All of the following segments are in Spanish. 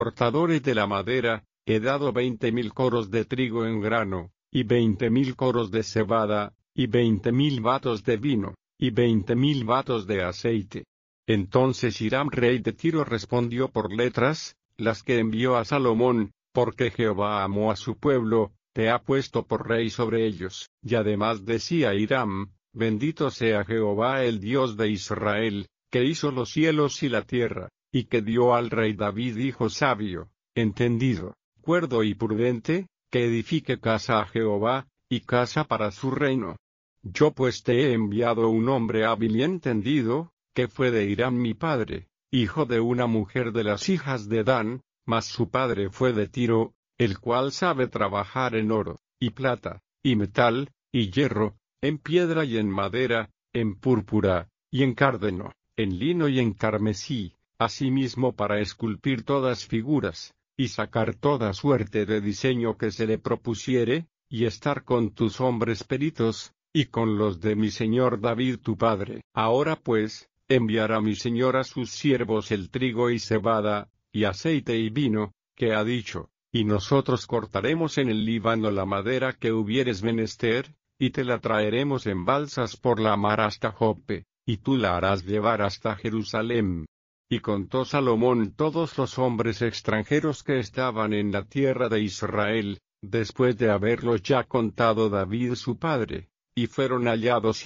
cortadores de la madera, he dado 20,000 coros de trigo en grano, y 20,000 coros de cebada, y 20,000 batos de vino, y 20,000 batos de aceite. Entonces Hiram rey de Tiro respondió por letras, las que envió a Salomón, porque Jehová amó a su pueblo, te ha puesto por rey sobre ellos. Y además decía Hiram, bendito sea Jehová el Dios de Israel, que hizo los cielos y la tierra, y que dio al rey David hijo sabio, entendido, cuerdo y prudente, que edifique casa a Jehová, y casa para su reino. Yo pues te he enviado un hombre hábil y entendido, que fue de Hiram mi padre, hijo de una mujer de las hijas de Dan, mas su padre fue de Tiro, el cual sabe trabajar en oro, y plata, y metal, y hierro, en piedra y en madera, en púrpura, y en cárdeno, en lino y en carmesí, asimismo para esculpir todas figuras, y sacar toda suerte de diseño que se le propusiere, y estar con tus hombres peritos, y con los de mi señor David tu padre. Ahora pues, enviará mi señor a sus siervos el trigo y cebada, y aceite y vino, que ha dicho, y nosotros cortaremos en el Líbano la madera que hubieres menester, y te la traeremos en balsas por la mar hasta Joppe, y tú la harás llevar hasta Jerusalén. Y contó Salomón todos los hombres extranjeros que estaban en la tierra de Israel, después de haberlos ya contado David su padre, y fueron hallados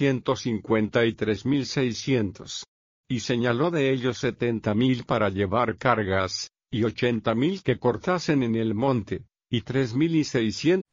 153,600. Y señaló de ellos 70,000 para llevar cargas, y 80,000 que cortasen en el monte, y 3,600